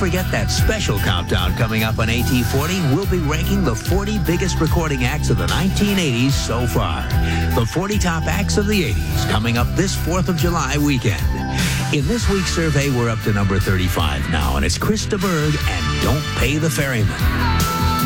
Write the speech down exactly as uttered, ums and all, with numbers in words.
forget that special countdown coming up on A T forty. We'll be ranking the forty biggest recording acts of the nineteen eighties so far. The forty top acts of the eighties coming up this fourth of July weekend. In this week's survey, we're up to number thirty-five now, and it's Chris de Burgh and Don't Pay the Ferryman.